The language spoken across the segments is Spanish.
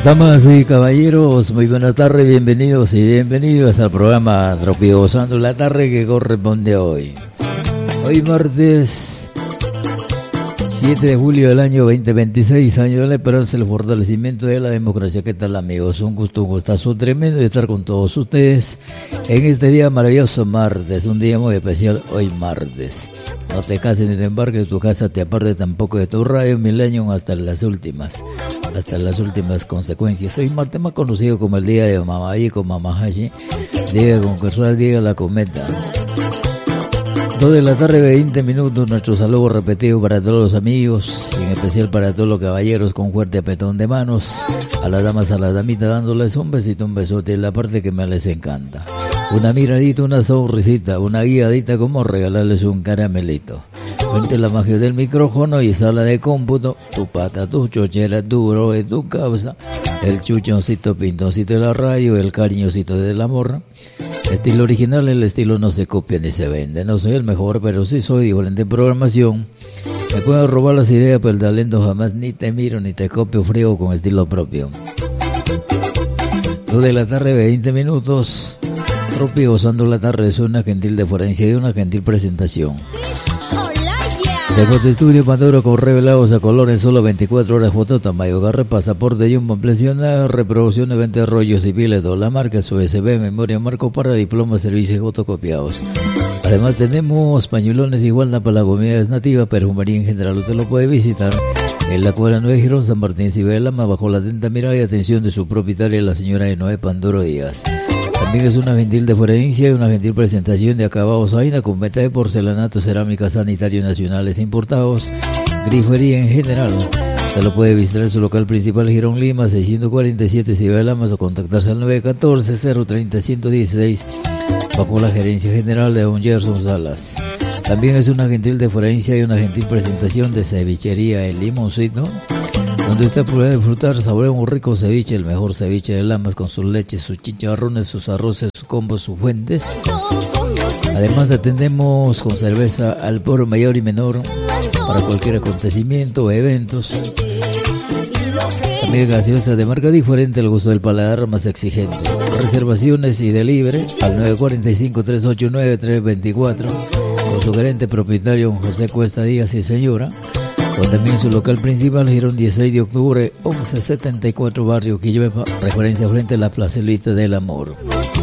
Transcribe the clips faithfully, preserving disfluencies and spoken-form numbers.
Damas y caballeros, muy buenas tardes, bienvenidos y bienvenidos al programa Tropigozando la Tarde que corresponde a hoy. Hoy martes siete de julio del año veinte veintiséis, año de la esperanza y el fortalecimiento de la democracia. ¿Qué tal, amigos? Un gusto, un gustazo tremendo de estar con todos ustedes en este día maravilloso martes, un día muy especial hoy martes. No te cases ni te embarques, tu casa te aparte tampoco de tu radio Millennium hasta las últimas, hasta las últimas consecuencias. Hoy martes más conocido como el día de Mamayi con Mamahashi, día de concursar, día de la cometa. Dos de la tarde, veinte minutos, nuestro saludo repetido para todos los amigos, y en especial para todos los caballeros con fuerte apretón de manos, a las damas, a las damitas, dándoles un besito, un besote, en la parte que más les encanta. Una miradita, una sonrisita, una guiadita, como regalarles un caramelito. Vente la magia del micrófono y sala de cómputo, tu pata, tu chochera, tu bro, tu causa, el chuchoncito, pintoncito de la radio, el cariñosito del amor. Estilo original, el estilo no se copia ni se vende. No soy el mejor, pero sí soy diferente programación. Me puedo robar las ideas, pero el talento jamás ni te miro ni te copio, frío con estilo propio. Dos de la tarde, veinte minutos. Tropigozando la Tarde es una gentil deferencia y una gentil presentación. Después de estudio Pandora con revelados a color en solo veinticuatro horas, foto tamaño, garre, pasaporte y un ampliación, reproducción de veinte rollos civiles, la marca, U S B, memoria, marco para diplomas, servicios y fotocopiados. Además tenemos pañulones igual para la comida nativa, perfumería en general, usted lo puede visitar en la cuadra nueve Girón, San Martín Cibelama, bajo la atenta mirada y atención de su propietaria, la señora Enoé Pandoro Díaz. También es una gentil deferencia y una gentil presentación de acabados Aina con meta de porcelanato, cerámica, sanitarios nacionales importados, grifería en general. Usted lo puede visitar en su local principal Girón Lima, seiscientos cuarenta y siete Cibelamas, o contactarse al nueve uno cuatro, cero tres cero, uno uno uno seis bajo la gerencia general de don Gerson Salas. También es una gentil deferencia y una gentil presentación de cevichería El Limoncito, donde usted puede disfrutar, saborear un rico ceviche, el mejor ceviche de Lamas, con sus leches, sus chicharrones, sus arroces, sus combos, sus fuentes. Además atendemos con cerveza al por mayor y menor para cualquier acontecimiento o eventos. También gaseosa de marca diferente, al gusto del paladar más exigente. Reservaciones y delivery al nueve cuatro cinco, tres ocho nueve, tres dos cuatro con su gerente propietario don José Cuesta Díaz y señora. O también su local principal, Girón dieciséis de octubre, once setenta y cuatro, barrio Quilluepa, referencia frente a la Plazolita del Amor.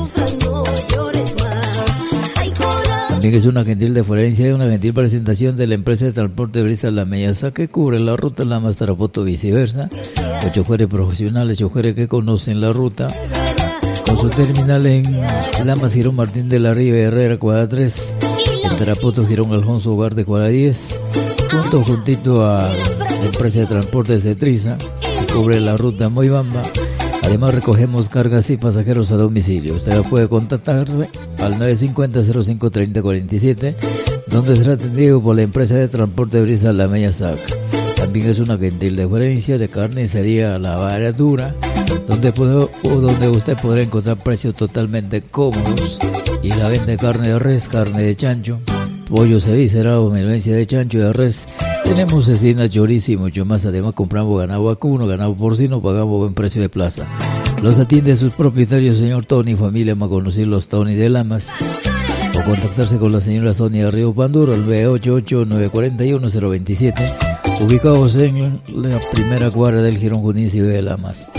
También es una gentil deferencia y una gentil presentación de la empresa de transporte Brisa La Mellaza, que cubre la ruta Lamas Tarapoto viceversa. Los choferes profesionales, choferes que conocen la ruta, con su terminal en Lamas Girón Martín de la Riva Herrera, cuadra tres, en Tarapoto Girón Alfonso Ugarte, cuadra diez. Junto juntito a la empresa de transportes de Triza, que cubre la ruta Moibamba. Además recogemos cargas y pasajeros a domicilio. Usted puede contactarse al nueve cinco cero, cero cinco tres cero cuatro siete, donde será atendido por la empresa de transporte Brisa La Media Sac. También es una gentil deferencia de carnicería La Baratura, donde, puedo, o donde usted podrá encontrar precios totalmente cómodos y la venta de carne de res, carne de chancho, pollo cevicerado, melvencia de chancho, de res. Tenemos cecina, chorizo y mucho más. Además compramos ganado vacuno, ganado porcino, pagamos buen precio de plaza. Los atiende sus propietarios, señor Tony, familia más conocidos los Tony de Lamas. O contactarse con la señora Sonia de Río Panduro al nueve ocho ocho, nueve cuatro uno, cero dos siete, ubicados en la primera cuadra del Girón Junín Ciudad de Lamas.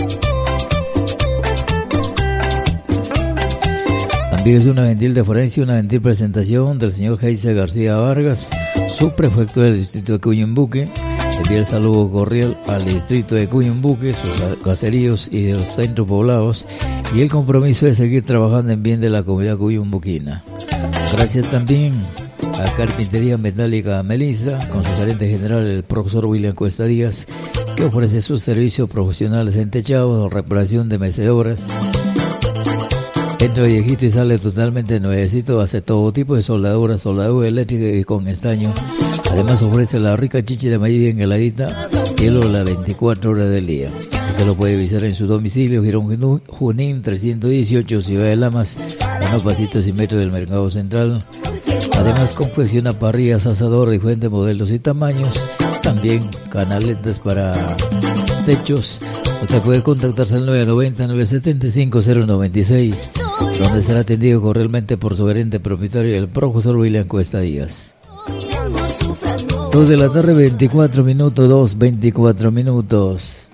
También es una gentil deferencia y una gentil presentación del señor Geise García Vargas, subprefecto del distrito de Cuyumbuque. Envía el saludo cordial al distrito de Cuyumbuque, sus caseríos y de los centros poblados, y el compromiso de seguir trabajando en bien de la comunidad cuyumbuquina. Gracias también a Carpintería Metálica Melissa, con su gerente general, el profesor William Cuesta Díaz, que ofrece sus servicios profesionales en techados, reparación de mecedoras. Entra viejito y sale totalmente nuevecito, hace todo tipo de soldadura, soldadura eléctrica y con estaño. Además ofrece la rica chicha de maíz bien heladita, hielo las veinticuatro horas del día. Usted lo puede visitar en su domicilio, Girón Junín trescientos dieciocho, Ciudad de Lamas, a unos pasitos y metros del Mercado Central. Además confecciona parrillas, asador, diferentes modelos y tamaños. También canaletas para techos. Usted puede contactarse al nueve nueve cero, nueve siete cinco, cero nueve seis, donde será atendido cordialmente por su gerente propietario, el profesor William Cuesta Díaz. dos de la tarde, veinticuatro minutos, dos, veinticuatro minutos.